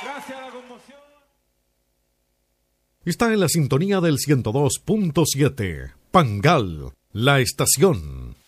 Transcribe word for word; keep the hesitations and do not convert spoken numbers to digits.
Gracias a la conmoción. Está en la sintonía del ciento dos punto siete. Pangal, la estación.